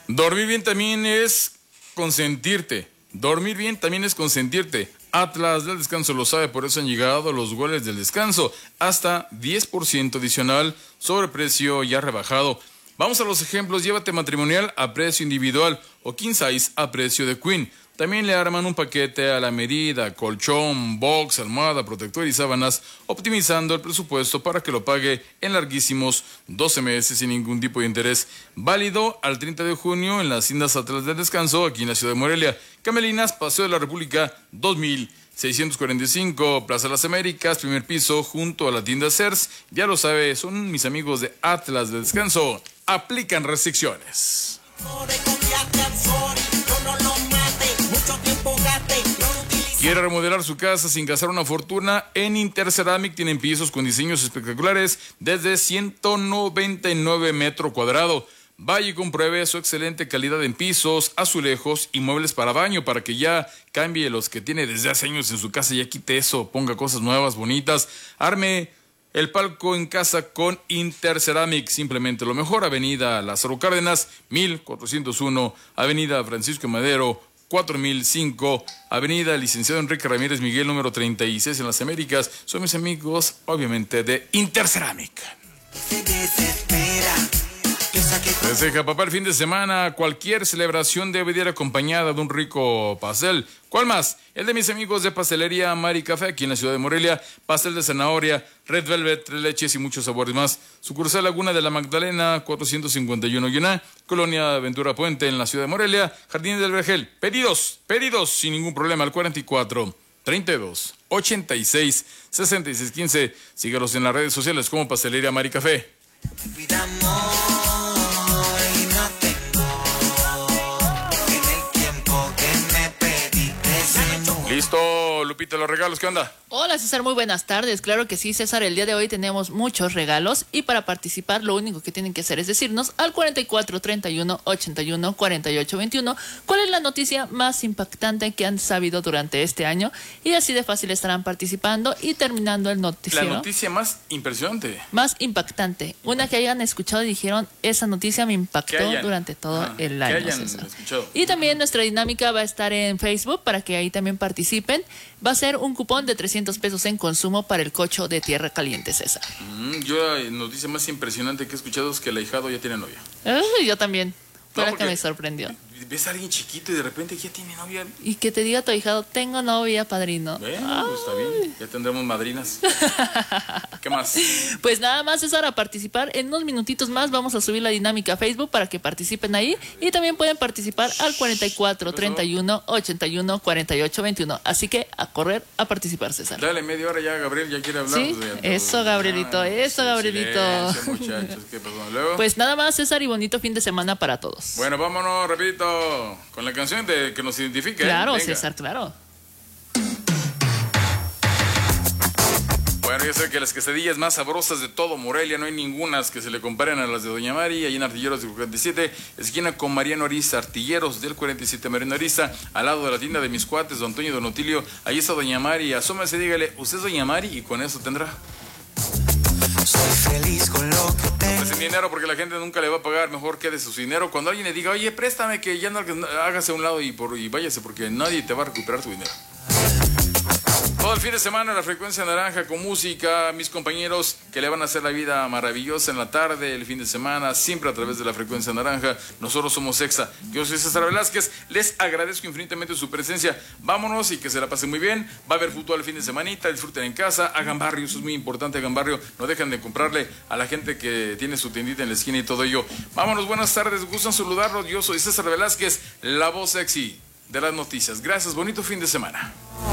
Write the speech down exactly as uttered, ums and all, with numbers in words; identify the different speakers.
Speaker 1: Dormir bien también es consentirte. Dormir bien también es consentirte. Atlas del Descanso lo sabe, por eso han llegado los goles del descanso. Hasta diez por ciento adicional sobre precio ya rebajado. Vamos a los ejemplos. Llévate matrimonial a precio individual o king size a precio de queen. También le arman un paquete a la medida, colchón, box, almohada, protector y sábanas, optimizando el presupuesto para que lo pague en larguísimos doce meses sin ningún tipo de interés. Válido al treinta de junio en las tiendas Atlas del Descanso, aquí en la ciudad de Morelia. Camelinas, Paseo de la República, dos mil seiscientos cuarenta y cinco, Plaza Las Américas, primer piso, junto a la tienda Sears. Ya lo sabe, son mis amigos de Atlas del Descanso. Aplican restricciones. ¿Quiere remodelar su casa sin gastar una fortuna? En Interceramic tienen pisos con diseños espectaculares desde ciento noventa y nueve metros cuadrados. Vaya y compruebe su excelente calidad en pisos, azulejos y muebles para baño para que ya cambie los que tiene desde hace años en su casa. Ya quite eso, ponga cosas nuevas, bonitas. Arme el palco en casa con Interceramic. Simplemente lo mejor. Avenida Lázaro Cárdenas, mil cuatrocientos uno. Avenida Francisco Madero, cuatro mil cinco, Avenida Licenciado Enrique Ramírez Miguel, número treinta y seis en Las Américas. Son mis amigos, obviamente, de Interceramic.
Speaker 2: Se desespera.
Speaker 1: Deseja papá el fin de semana. Cualquier celebración debe ir acompañada de un rico pastel. ¿Cuál más? El de mis amigos de Pastelería Mari Café, aquí en la ciudad de Morelia. Pastel de zanahoria, red velvet, tres leches y muchos sabores más. Sucursal Laguna de la Magdalena, cuatrocientos cincuenta y uno Yuná, Colonia Ventura Puente, en la ciudad de Morelia. Jardín del Vergel. Pedidos, pedidos sin ningún problema al cuarenta y cuatro, treinta y dos, ochenta y seis, sesenta y seis quince. Sígalos en las redes sociales como Pastelería Mari Café. Listo, Lupita, los regalos, ¿qué onda?
Speaker 3: Hola César, muy buenas tardes. Claro que sí, César, el día de hoy tenemos muchos regalos y para participar lo único que tienen que hacer es decirnos al cuarenta y cuatro, treinta y uno, ochenta y uno, cuarenta y ocho, veintiuno cuál es la noticia más impactante que han sabido durante este año y así de fácil estarán participando y terminando el noticiero.
Speaker 1: La noticia más impresionante.
Speaker 3: Más impactante. Una que hayan escuchado y dijeron, esa noticia me impactó durante todo ah, el año,
Speaker 1: que hayan
Speaker 3: César.
Speaker 1: Escuchado.
Speaker 3: Y también nuestra dinámica va a estar en Facebook para que ahí también participen. Va a ser un cupón de trescientos pesos en consumo para el cocho de Tierra Caliente, César.
Speaker 1: Mm, yo la noticia más impresionante que he escuchado es que el ahijado ya tiene novia.
Speaker 3: Uh, yo también. Fue
Speaker 1: No,
Speaker 3: la que me sorprendió.
Speaker 1: Ves a alguien chiquito y de repente ya tiene novia.
Speaker 3: Y que te diga tu ahijado, tengo novia, padrino.
Speaker 1: Bueno, pues está bien. Ya tendremos madrinas. ¿Qué más?
Speaker 3: Pues nada más, César, a participar. En unos minutitos más vamos a subir la dinámica a Facebook para que participen ahí. Y también pueden participar al cuarenta y cuatro, treinta y uno, ochenta y uno, cuarenta y ocho, veintiuno. Así que a correr, a participar, César.
Speaker 1: Dale, media hora ya, Gabriel ya quiere hablar.
Speaker 3: ¿Sí?
Speaker 1: Pues, ya,
Speaker 3: Eso, Gabrielito,
Speaker 1: ah,
Speaker 3: eso, Gabrielito.
Speaker 1: Silencio, muchachos. ¿Qué pasó? ¿Luego?
Speaker 3: Pues nada más, César, y bonito fin de semana para todos.
Speaker 1: Bueno, vámonos, repito, con la canción de que nos identifique.
Speaker 3: Claro,
Speaker 1: Venga.
Speaker 3: César, claro.
Speaker 1: Bueno, yo sé que las quesadillas más sabrosas de todo Morelia, no hay ningunas que se le comparen a las de Doña Mari, ahí en Artilleros del cuarenta y siete, esquina con Mariano Ariza, Artilleros del cuarenta y siete, Mariano Ariza, al lado de la tienda de mis cuates, Don Antonio y Don Otilio, ahí está Doña Mari, asómese, dígale, usted es Doña Mari, y con eso tendrá.
Speaker 2: Soy feliz con lo que tengo.
Speaker 1: Pues en dinero, porque la gente nunca le va a pagar, mejor quede su dinero. Cuando alguien le diga, oye, préstame, que ya no hágase a un lado y, por, y váyase, porque nadie te va a recuperar tu dinero. Todo el fin de semana la frecuencia naranja con música, mis compañeros que le van a hacer la vida maravillosa en la tarde, el fin de semana, siempre a través de la frecuencia naranja. Nosotros somos Exa. Yo soy César Velázquez, les agradezco infinitamente su presencia. Vámonos y que se la pasen muy bien. Va a haber fútbol el fin de semanita, disfruten en casa, hagan barrio, eso es muy importante, hagan barrio. No dejen de comprarle a la gente que tiene su tiendita en la esquina y todo ello. Vámonos, buenas tardes, gustan saludarlos. Yo soy César Velázquez, la voz sexy de las noticias. Gracias, bonito fin de semana.